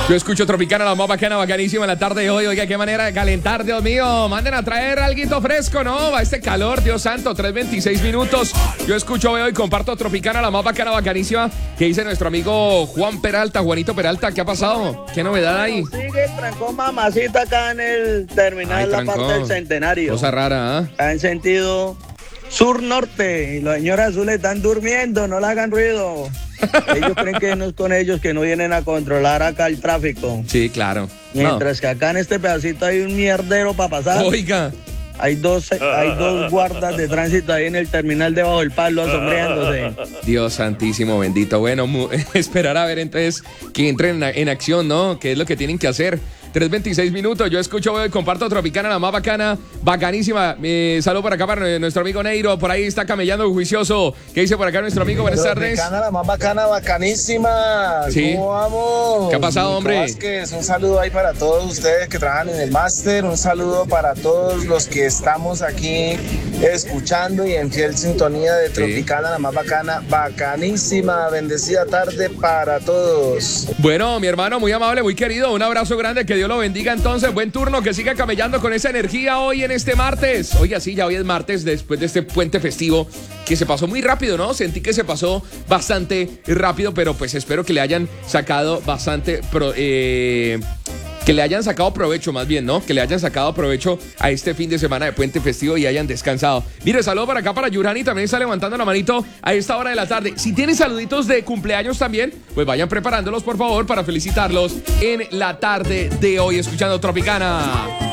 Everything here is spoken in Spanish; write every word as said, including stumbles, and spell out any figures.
Yo escucho Tropicana, la más bacana, bacanísima en la tarde de hoy. Oiga, qué manera de calentar, Dios mío. Manden a traer alguito fresco, ¿no? Va este calor, Dios santo, tres veintiséis minutos. Yo escucho, veo y comparto Tropicana, la más bacana, bacanísima. ¿Qué dice nuestro amigo Juan Peralta, Juanito Peralta? ¿Qué ha pasado? ¿Qué novedad hay? Sigue el trancón mamacita acá en el terminal, Ay, la trancón. parte del Centenario. Cosa rara, ¿ah? Está en sentido sur-norte y los señores azules están durmiendo, no le hagan ruido. Ellos creen que no es con ellos, que no vienen a controlar acá el tráfico. Sí, claro. Mientras No. que acá en este pedacito hay un mierdero para pasar. Oiga. Hay dos, hay dos guardas de tránsito ahí en el terminal debajo del palo asombreándose. Dios santísimo, bendito. Bueno, mu- esperar a ver entonces que entren en, en acción, ¿no? ¿Qué es lo que tienen que hacer? tres veintiséis minutos, yo escucho, veo y comparto Tropicana, la más bacana, bacanísima. Eh, saludo por acá para nuestro amigo Neiro, por ahí está camellando juicioso. ¿Qué dice por acá nuestro amigo? Buenas tardes. Tropicana, la más bacana, bacanísima. Sí. ¿Cómo vamos? ¿Qué ha pasado, Nico hombre? Vázquez, un saludo ahí para todos ustedes que trabajan en el máster, un saludo para todos los que estamos aquí escuchando y en fiel sintonía de Tropicana, la más bacana, bacanísima. Bendecida tarde para todos. Bueno, mi hermano, muy amable, muy querido, un abrazo grande, que Dios lo bendiga entonces, buen turno, que siga camellando con esa energía hoy en este martes. Oiga, sí, ya hoy es martes, después de este puente festivo, que se pasó muy rápido, ¿no? Sentí que se pasó bastante rápido, pero pues espero que le hayan sacado bastante... Pro, eh, que le hayan sacado provecho, más bien, ¿no? Que le hayan sacado provecho a este fin de semana de puente festivo y hayan descansado. Mire, saludo para acá para Yurani, también está levantando la manito a esta hora de la tarde. Si tienen saluditos de cumpleaños también, pues vayan preparándolos, por favor, para felicitarlos en la tarde de hoy, escuchando Tropicana.